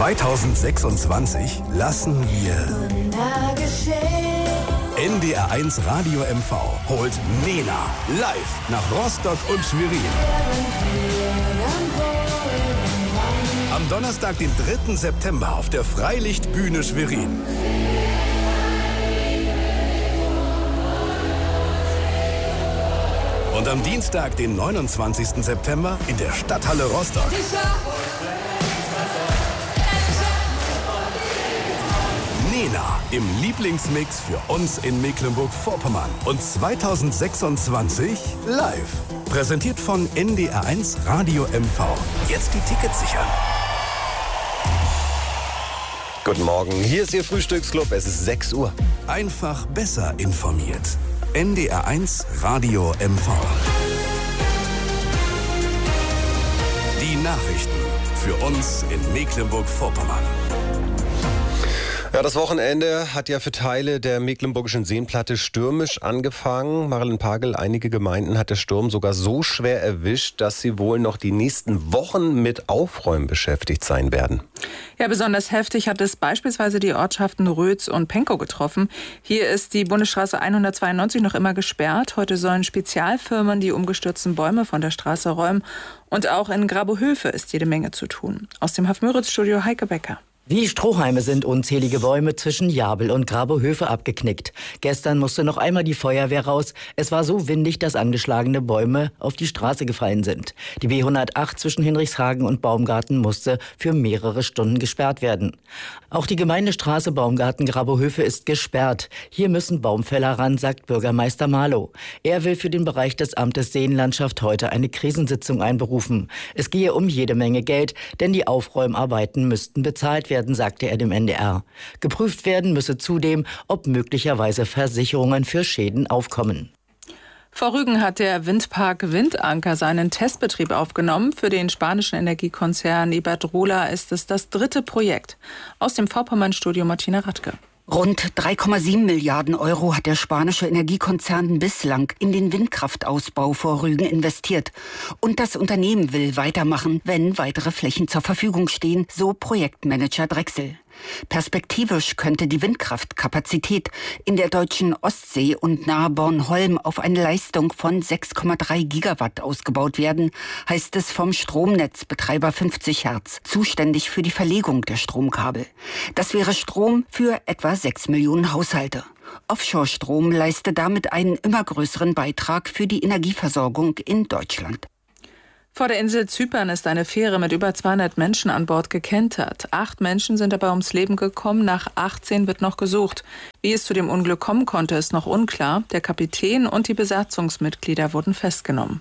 2026 lassen wir NDR1 Radio MV holt Nena live nach Rostock und Schwerin. Am Donnerstag, den 3. September auf der Freilichtbühne Schwerin. Und am Dienstag, den 29. September in der Stadthalle Rostock. Nena im Lieblingsmix für uns in Mecklenburg-Vorpommern. Und 2026 live. Präsentiert von NDR1 Radio MV. Jetzt die Tickets sichern. Guten Morgen, hier ist Ihr Frühstücksclub. Es ist 6 Uhr. Einfach besser informiert. NDR1 Radio MV. Die Nachrichten für uns in Mecklenburg-Vorpommern. Ja, das Wochenende hat ja für Teile der mecklenburgischen Seenplatte stürmisch angefangen. Marilyn Pagel, einige Gemeinden hat der Sturm sogar so schwer erwischt, dass sie wohl noch die nächsten Wochen mit Aufräumen beschäftigt sein werden. Ja, besonders heftig hat es beispielsweise die Ortschaften Rötz und Penkow getroffen. Hier ist die Bundesstraße 192 noch immer gesperrt. Heute sollen Spezialfirmen die umgestürzten Bäume von der Straße räumen. Und auch in Grabohöfe ist jede Menge zu tun. Aus dem Haff-Müritz-Studio Heike Becker. Wie Strohhalme sind unzählige Bäume zwischen Jabel und Grabohöfe abgeknickt. Gestern musste noch einmal die Feuerwehr raus. Es war so windig, dass angeschlagene Bäume auf die Straße gefallen sind. Die B108 zwischen Hinrichshagen und Baumgarten musste für mehrere Stunden gesperrt werden. Auch die Gemeindestraße Baumgarten-Grabohöfe ist gesperrt. Hier müssen Baumfäller ran, sagt Bürgermeister Marlow. Er will für den Bereich des Amtes Seenlandschaft heute eine Krisensitzung einberufen. Es gehe um jede Menge Geld, denn die Aufräumarbeiten müssten bezahlt werden, sagte er dem NDR. Geprüft werden müsse zudem, ob möglicherweise Versicherungen für Schäden aufkommen. Vor Rügen hat der Windpark Windanker seinen Testbetrieb aufgenommen. Für den spanischen Energiekonzern Iberdrola ist es das 3. Projekt. Aus dem Vorpommern-Studio Martina Radke. Rund 3,7 Milliarden Euro hat der spanische Energiekonzern bislang in den Windkraftausbau vor Rügen investiert. Und das Unternehmen will weitermachen, wenn weitere Flächen zur Verfügung stehen, so Projektmanager Drechsel. Perspektivisch könnte die Windkraftkapazität in der deutschen Ostsee und nahe Bornholm auf eine Leistung von 6,3 Gigawatt ausgebaut werden, heißt es vom Stromnetzbetreiber 50 Hertz, zuständig für die Verlegung der Stromkabel. Das wäre Strom für etwa 6 Millionen Haushalte. Offshore-Strom leiste damit einen immer größeren Beitrag für die Energieversorgung in Deutschland. Vor der Insel Zypern ist eine Fähre mit über 200 Menschen an Bord gekentert. 8 Menschen sind dabei ums Leben gekommen, nach 18 wird noch gesucht. Wie es zu dem Unglück kommen konnte, ist noch unklar. Der Kapitän und die Besatzungsmitglieder wurden festgenommen.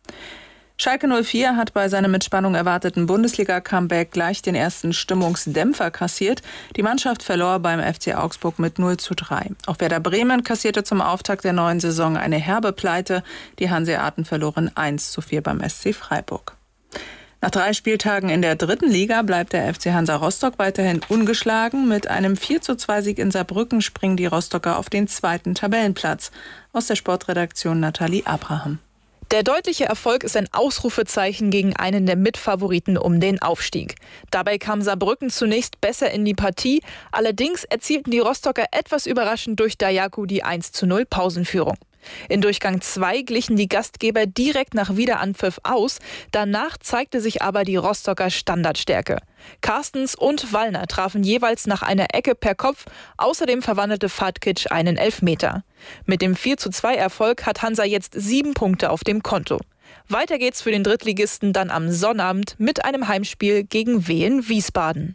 Schalke 04 hat bei seinem mit Spannung erwarteten Bundesliga-Comeback gleich den ersten Stimmungsdämpfer kassiert. Die Mannschaft verlor beim FC Augsburg mit 0:3. Auch Werder Bremen kassierte zum Auftakt der neuen Saison eine herbe Pleite. Die Hanseaten verloren 1:4 beim SC Freiburg. Nach 3 Spieltagen in der 3. Liga bleibt der FC Hansa Rostock weiterhin ungeschlagen. Mit einem 4:2-Sieg in Saarbrücken springen die Rostocker auf den 2. Tabellenplatz. Aus der Sportredaktion Nathalie Abraham. Der deutliche Erfolg ist ein Ausrufezeichen gegen einen der Mitfavoriten um den Aufstieg. Dabei kam Saarbrücken zunächst besser in die Partie. Allerdings erzielten die Rostocker etwas überraschend durch Dayaku die 1:0 Pausenführung. In Durchgang 2 glichen die Gastgeber direkt nach Wiederanpfiff aus. Danach zeigte sich aber die Rostocker Standardstärke. Carstens und Wallner trafen jeweils nach einer Ecke per Kopf. Außerdem verwandelte Fatkic einen Elfmeter. Mit dem 4:2-Erfolg hat Hansa jetzt 7 Punkte auf dem Konto. Weiter geht's für den Drittligisten dann am Sonnabend mit einem Heimspiel gegen Wehen Wiesbaden.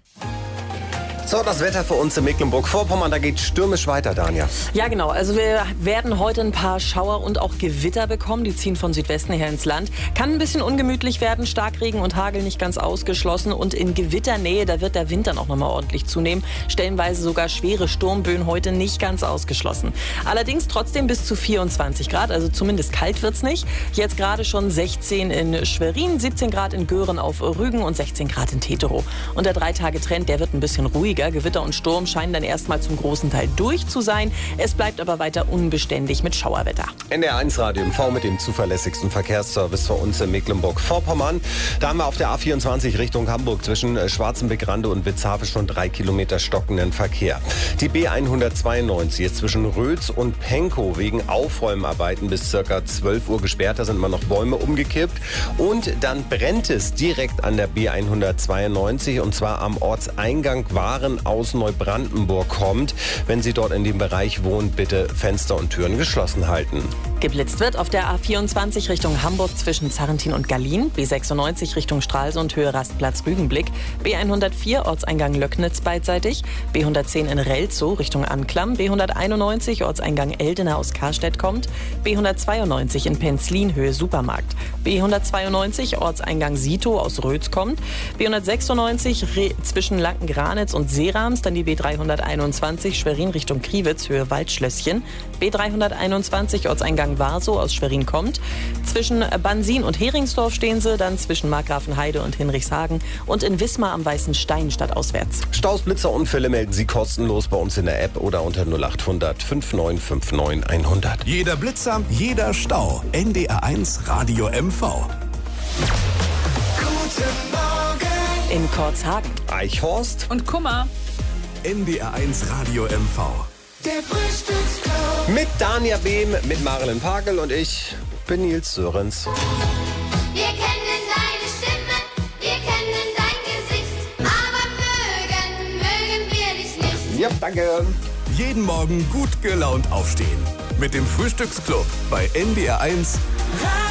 So, das Wetter für uns in Mecklenburg-Vorpommern, da geht stürmisch weiter, Danja. Ja, genau. Also wir werden heute ein paar Schauer und auch Gewitter bekommen. Die ziehen von Südwesten her ins Land. Kann ein bisschen ungemütlich werden. Starkregen und Hagel nicht ganz ausgeschlossen. Und in Gewitternähe, da wird der Wind dann auch nochmal ordentlich zunehmen. Stellenweise sogar schwere Sturmböen heute nicht ganz ausgeschlossen. Allerdings trotzdem bis zu 24 Grad. Also zumindest kalt wird's nicht. Jetzt gerade schon 16 in Schwerin, 17 Grad in Göhren auf Rügen und 16 Grad in Teterow. Und der 3-Tage-Trend, der wird ein bisschen ruhiger. ruhiger. Gewitter und Sturm scheinen dann erstmal zum großen Teil durch zu sein. Es bleibt aber weiter unbeständig mit Schauerwetter. NDR1 Radio MV mit dem zuverlässigsten Verkehrsservice für uns in Mecklenburg-Vorpommern. Da haben wir auf der A24 Richtung Hamburg zwischen Schwarzenbeck-Rande und Witzhafe schon 3 Kilometer stockenden Verkehr. Die B192 ist zwischen Rötz und Pankow wegen Aufräumarbeiten bis ca. 12 Uhr gesperrt. Da sind immer noch Bäume umgekippt. Und dann brennt es direkt an der B192 und zwar am Ortseingang Waren aus Neubrandenburg kommt. Wenn Sie dort in dem Bereich wohnen, bitte Fenster und Türen geschlossen halten. Geblitzt wird auf der A24 Richtung Hamburg zwischen Zarrentin und Gallien, B96 Richtung Stralsund Höhe Rastplatz Rügenblick, B104 Ortseingang Löcknitz beidseitig, B110 in Relzow Richtung Anklam, B191 Ortseingang Eldena aus Karstedt kommt, B192 in Penzlin Höhe Supermarkt, B192 Ortseingang Sito aus Rötz kommt, B196 zwischen Lankengranitz und Seerams, dann die B321 Schwerin Richtung Kriwitz Höhe Waldschlösschen, B321 Ortseingang Warsow aus Schwerin kommt, zwischen Bansin und Heringsdorf stehen sie, dann zwischen Markgrafenheide und Hinrichshagen und in Wismar am Weißen Stein stadtauswärts. Staus, Blitzer, Unfälle melden Sie kostenlos bei uns in der App oder unter 0800 5959 100. Jeder Blitzer, jeder Stau. NDR1 Radio MV. Guten Morgen. In Kortzhagen. Eichhorst Und Kummer. NDR1 Radio MV. Der Frühstücksclub. mit Dania Behm, mit Marilyn Pagel und ich bin Nils Sörenz. Wir kennen deine Stimme, wir kennen dein Gesicht, aber mögen wir dich nicht. Ja, danke. Jeden Morgen gut gelaunt aufstehen. Mit dem Frühstücksclub bei NDR1